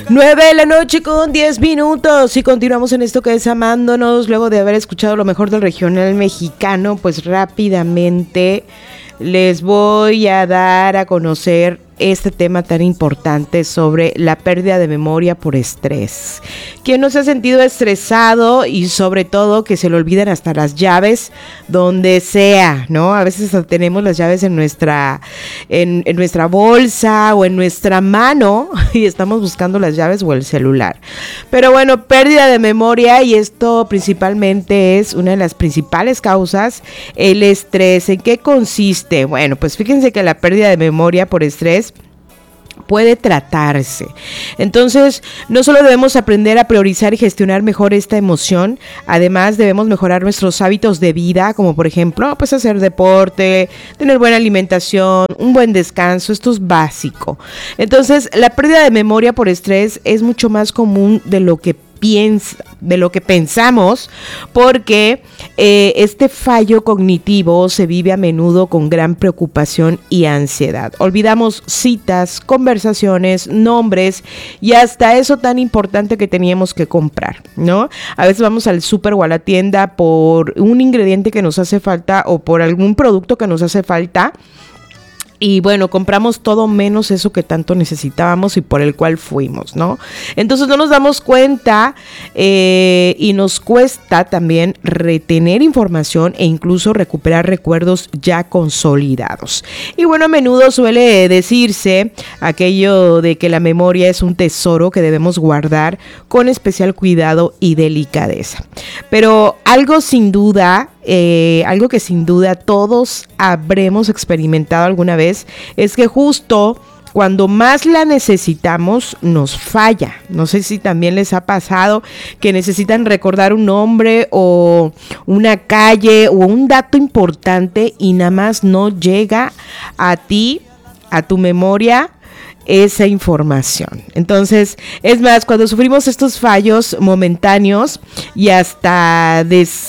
9 de la noche con 10 minutos y continuamos en esto que es Amándonos. Luego de haber escuchado lo mejor del regional mexicano, pues rápidamente les voy a dar a conocer este tema tan importante sobre la pérdida de memoria por estrés. ¿Quién no se ha sentido estresado y sobre todo que se le olvidan hasta las llaves donde sea, ¿no? A veces hasta tenemos las llaves en nuestra bolsa o en nuestra mano y estamos buscando las llaves o el celular. Pero bueno, pérdida de memoria, y esto principalmente es una de las principales causas, el estrés. ¿En qué consiste? Bueno, pues fíjense que la pérdida de memoria por estrés puede tratarse. Entonces, no solo debemos aprender a priorizar y gestionar mejor esta emoción, además debemos mejorar nuestros hábitos de vida, como por ejemplo, pues hacer deporte, tener buena alimentación, un buen descanso. Esto es básico. Entonces, la pérdida de memoria por estrés es mucho más común de lo que pensamos, porque este fallo cognitivo se vive a menudo con gran preocupación y ansiedad. Olvidamos citas, conversaciones, nombres y hasta eso tan importante que teníamos que comprar, ¿no? A veces vamos al súper o a la tienda por un ingrediente que nos hace falta o por algún producto que nos hace falta. Y bueno, compramos todo menos eso que tanto necesitábamos y por el cual fuimos, ¿no? Entonces no nos damos cuenta y nos cuesta también retener información e incluso recuperar recuerdos ya consolidados. Y bueno, a menudo suele decirse aquello de que la memoria es un tesoro que debemos guardar con especial cuidado y delicadeza. Pero algo que sin duda todos habremos experimentado alguna vez es que justo cuando más la necesitamos nos falla. No sé si también les ha pasado que necesitan recordar un nombre o una calle o un dato importante y nada más no llega a ti, a tu memoria, esa información. Entonces, es más, cuando sufrimos estos fallos momentáneos y hasta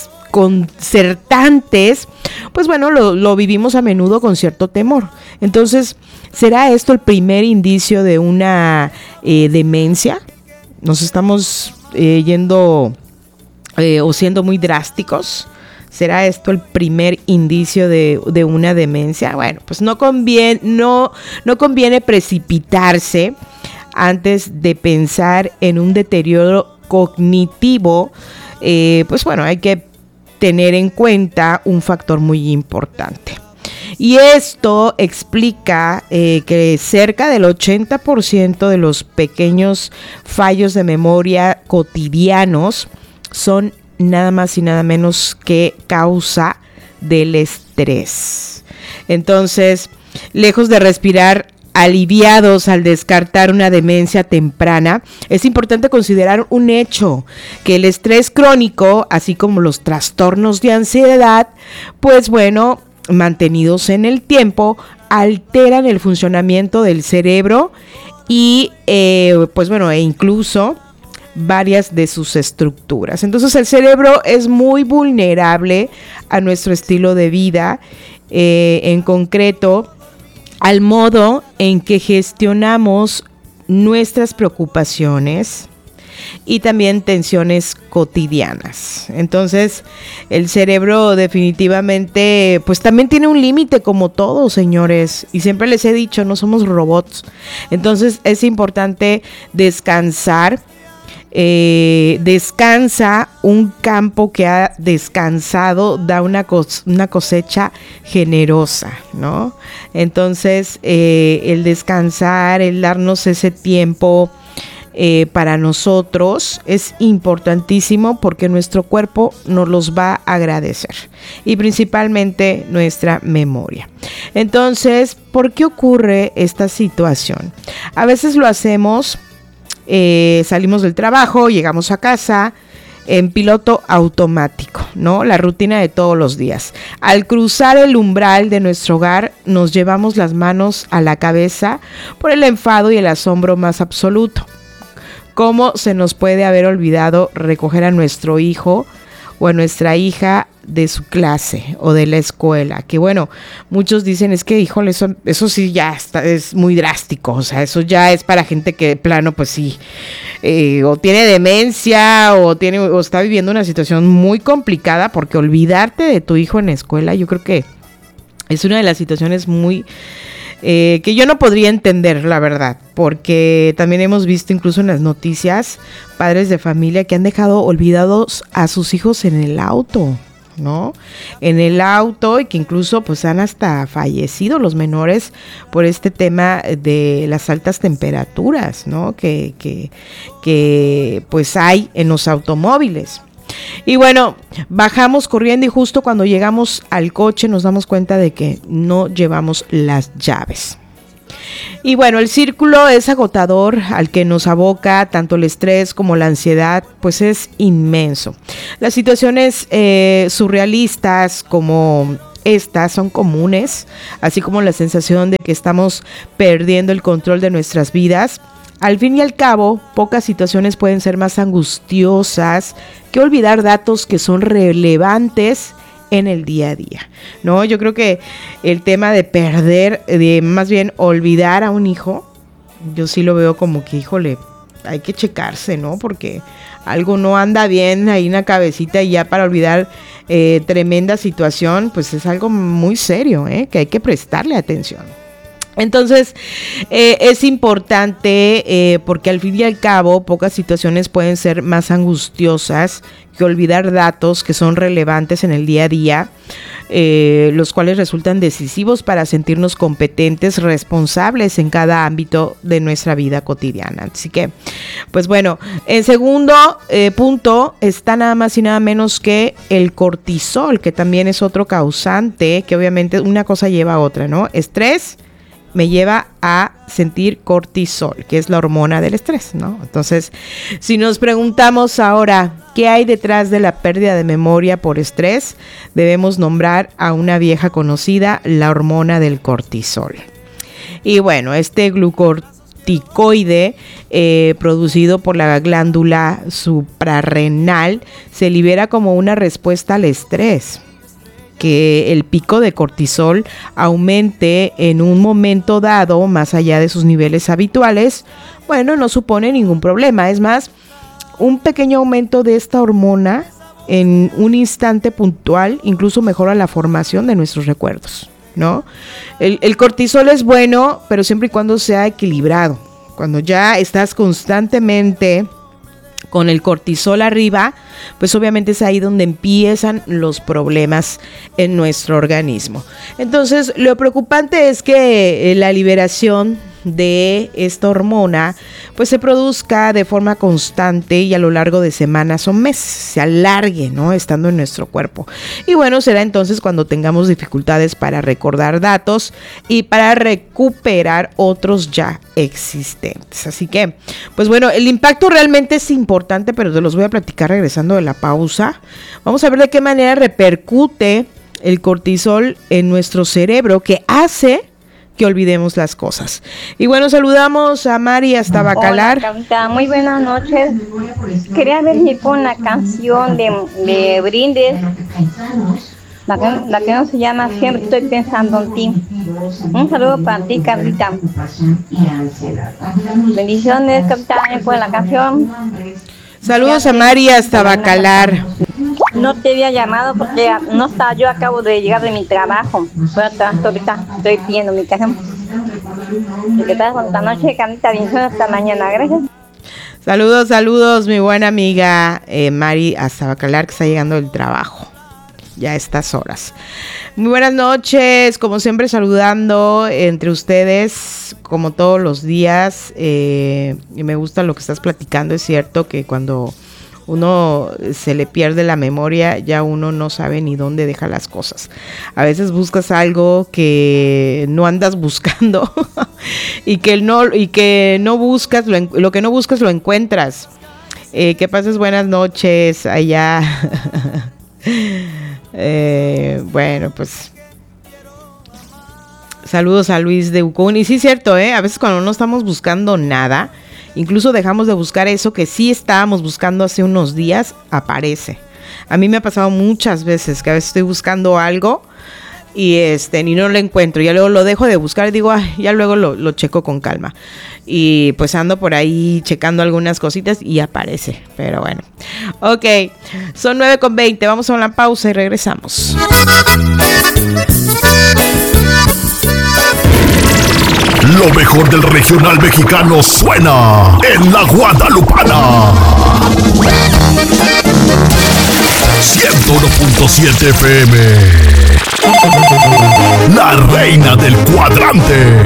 desconcertantes, pues bueno, lo vivimos a menudo con cierto temor. Entonces, ¿será esto el primer indicio de una demencia? ¿Nos estamos yendo o siendo muy drásticos? ¿Será esto el primer indicio de una demencia? Bueno, pues no conviene precipitarse antes de pensar en un deterioro cognitivo. Pues bueno, hay que tener en cuenta un factor muy importante. Y esto explica que cerca del 80% de los pequeños fallos de memoria cotidianos son nada más y nada menos que causa del estrés. Entonces, lejos de respirar aliviados al descartar una demencia temprana, es importante considerar un hecho, que el estrés crónico, así como los trastornos de ansiedad, pues bueno, mantenidos en el tiempo, alteran el funcionamiento del cerebro y pues bueno, e incluso varias de sus estructuras. Entonces el cerebro es muy vulnerable a nuestro estilo de vida, en concreto al modo en que gestionamos nuestras preocupaciones y también tensiones cotidianas. Entonces, el cerebro definitivamente, pues también tiene un límite como todo, señores. Y siempre les he dicho, no somos robots. Entonces, es importante descansar. Descansa un campo que ha descansado, da una cosecha generosa, ¿no? Entonces, el descansar, el darnos ese tiempo para nosotros es importantísimo porque nuestro cuerpo nos los va a agradecer y principalmente nuestra memoria. Entonces, ¿por qué ocurre esta situación? A veces lo hacemos, salimos del trabajo, llegamos a casa en piloto automático, ¿no? La rutina de todos los días. Al cruzar el umbral de nuestro hogar, nos llevamos las manos a la cabeza por el enfado y el asombro más absoluto. ¿Cómo se nos puede haber olvidado recoger a nuestro hijo o a nuestra hija de su clase o de la escuela, que bueno, muchos dicen es que, híjole, eso sí ya está, es muy drástico, o sea, eso ya es para gente que de plano, pues sí, o tiene demencia o está viviendo una situación muy complicada, porque olvidarte de tu hijo en la escuela, yo creo que es una de las situaciones muy que yo no podría entender, la verdad, porque también hemos visto incluso en las noticias padres de familia que han dejado olvidados a sus hijos en el auto, ¿no? En el auto, y que incluso pues han hasta fallecido los menores por este tema de las altas temperaturas, ¿no? Que pues hay en los automóviles. Y bueno, bajamos corriendo y justo cuando llegamos al coche nos damos cuenta de que no llevamos las llaves. Y bueno, el círculo es agotador al que nos aboca tanto el estrés como la ansiedad, pues es inmenso. Las situaciones surrealistas como estas son comunes, así como la sensación de que estamos perdiendo el control de nuestras vidas. Al fin y al cabo, pocas situaciones pueden ser más angustiosas que olvidar datos que son relevantes en el día a día, ¿no? Yo creo que el tema de perder, de más bien olvidar a un hijo, yo sí lo veo como que, híjole, hay que checarse, ¿no? Porque algo no anda bien ahí en la cabecita, y ya para olvidar tremenda situación, pues es algo muy serio, que hay que prestarle atención. Entonces, es importante porque al fin y al cabo pocas situaciones pueden ser más angustiosas que olvidar datos que son relevantes en el día a día, los cuales resultan decisivos para sentirnos competentes, responsables en cada ámbito de nuestra vida cotidiana. Así que, pues bueno, en segundo punto está nada más y nada menos que el cortisol, que también es otro causante, que obviamente una cosa lleva a otra, ¿no? Estrés me lleva a sentir cortisol, que es la hormona del estrés, ¿no? Entonces, si nos preguntamos ahora qué hay detrás de la pérdida de memoria por estrés, debemos nombrar a una vieja conocida, la hormona del cortisol. Y bueno, este glucorticoide producido por la glándula suprarrenal se libera como una respuesta al estrés. Que el pico de cortisol aumente en un momento dado más allá de sus niveles habituales, bueno, no supone ningún problema. Es más, un pequeño aumento de esta hormona en un instante puntual incluso mejora la formación de nuestros recuerdos, ¿no? El cortisol es bueno, pero siempre y cuando sea equilibrado. Cuando ya estás constantemente con el cortisol arriba, pues obviamente es ahí donde empiezan los problemas en nuestro organismo. Entonces, lo preocupante es que la liberación de esta hormona pues se produzca de forma constante y a lo largo de semanas o meses, se alargue, ¿no? Estando en nuestro cuerpo. Y bueno, será entonces cuando tengamos dificultades para recordar datos y para recuperar otros ya existentes. Así que, pues bueno, el impacto realmente es importante, pero te los voy a platicar regresando de la pausa. Vamos a ver de qué manera repercute el cortisol en nuestro cerebro, que hace que olvidemos las cosas. Y bueno, saludamos a Mari hasta Bacalar. Hola, Carlita, muy buenas noches. Quería venir con una canción de Brindis, la que no se llama Siempre estoy pensando en ti. Un saludo para ti, Carlita. Bendiciones, Carlita, por la canción. Saludos a Mari hasta Bacalar. No te había llamado porque no estaba, yo acabo de llegar de mi trabajo. Ahorita estoy pidiendo mi casa. ¿Qué tal con esta noche, Carlita? Bien, hasta mañana, gracias. Saludos, mi buena amiga Mari hasta Bacalar, que está llegando del trabajo ya a estas horas. Muy buenas noches, como siempre saludando entre ustedes, como todos los días. Y me gusta lo que estás platicando. Es cierto que cuando uno se le pierde la memoria, ya uno no sabe ni dónde deja las cosas. A veces buscas algo que no andas buscando y que no buscas, lo que no buscas lo encuentras. Que pases buenas noches allá. Bueno, pues saludos a Luis de Ucún. Y sí es cierto, a veces cuando no estamos buscando nada, incluso dejamos de buscar eso que sí estábamos buscando hace unos días, aparece. A mí me ha pasado muchas veces que a veces estoy buscando algo y no lo encuentro, ya luego lo dejo de buscar y digo, ay, ya luego lo checo con calma, y pues ando por ahí checando algunas cositas y aparece, pero bueno, ok, son 9:20, vamos a una pausa y regresamos. Lo mejor del regional mexicano suena en La Guadalupana. 101.7 FM. La reina del cuadrante.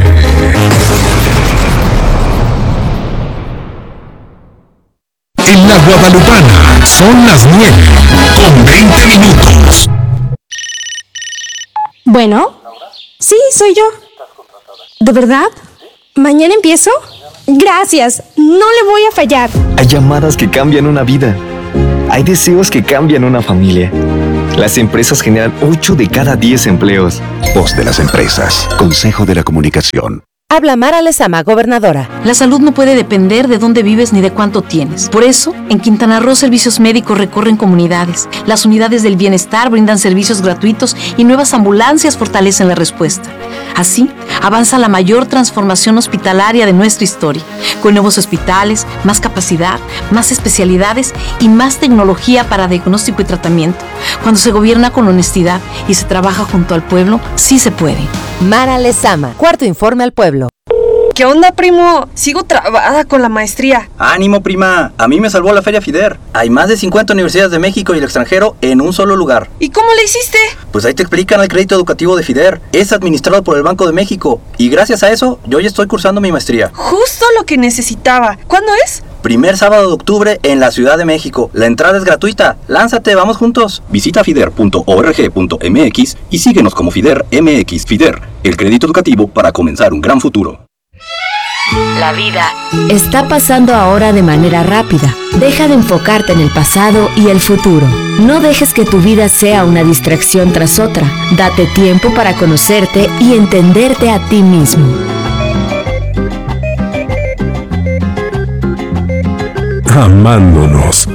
En La Guadalupana son las 9:20. Bueno, sí, soy yo. ¿De verdad? ¿Mañana empiezo? Gracias, no le voy a fallar. Hay llamadas que cambian una vida. Hay deseos que cambian una familia. Las empresas generan 8 de cada 10 empleos. Voz de las empresas. Consejo de la Comunicación. Habla Mara Lezama, gobernadora. La salud no puede depender de dónde vives ni de cuánto tienes. Por eso, en Quintana Roo, servicios médicos recorren comunidades. Las unidades del bienestar brindan servicios gratuitos y nuevas ambulancias fortalecen la respuesta. Así, avanza la mayor transformación hospitalaria de nuestra historia, con nuevos hospitales, más capacidad, más especialidades y más tecnología para diagnóstico y tratamiento. Cuando se gobierna con honestidad y se trabaja junto al pueblo, sí se puede. Mara Lezama, cuarto informe al pueblo. ¿Qué onda, primo? Sigo trabada con la maestría. ¡Ánimo, prima! A mí me salvó la Feria FIDER. Hay más de 50 universidades de México y el extranjero en un solo lugar. ¿Y cómo le hiciste? Pues ahí te explican el crédito educativo de FIDER. Es administrado por el Banco de México. Y gracias a eso, yo ya estoy cursando mi maestría. Justo lo que necesitaba. ¿Cuándo es? Primer sábado de octubre en la Ciudad de México. La entrada es gratuita. ¡Lánzate, vamos juntos! Visita fider.org.mx y síguenos como FIDER MX. FIDER, el crédito educativo para comenzar un gran futuro. La vida está pasando ahora de manera rápida. Deja de enfocarte en el pasado y el futuro. No dejes que tu vida sea una distracción tras otra. Date tiempo para conocerte y entenderte a ti mismo. Amándonos